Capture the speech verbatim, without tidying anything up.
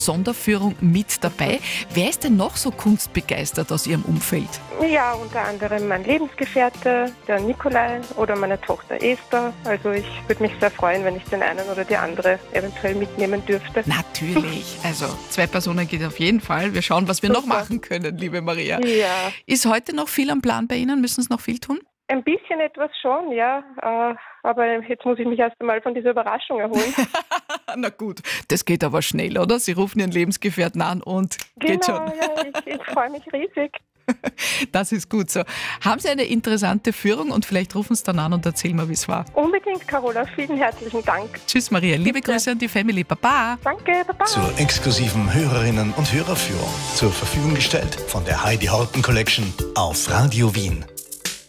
Sonderführung mit dabei. Wer ist denn noch so kunstbegeistert aus Ihrem Umfeld? Ja, unter anderem mein Lebensgefährte, der Nikolai, oder meine Tochter Esther. Also ich würde mich sehr freuen, wenn ich den einen oder die andere eventuell mitnehmen dürfte. Natürlich. Also zwei Personen geht auf jeden Fall. Wir schauen, was wir Super. noch machen können, liebe Maria. Ja, Ist heute noch viel am Plan bei Ihnen? Müssen Sie noch viel tun? ein bisschen etwas schon, ja. Äh, aber jetzt muss ich mich erst einmal von dieser Überraschung erholen. Na gut, das geht aber schnell, oder? Sie rufen Ihren Lebensgefährten an und geht Genau, schon. ja, ich, ich freue mich riesig. Das ist gut so. Haben Sie eine interessante Führung und vielleicht rufen Sie dann an und erzählen mir, wie es war. Unbedingt, Carola, vielen herzlichen Dank. Tschüss Maria, liebe Bitte. Grüße an die Family. Baba. Danke, Baba. Zur exklusiven Hörerinnen- und Hörerführung zur Verfügung gestellt von der Heidi Horten Collection auf Radio Wien.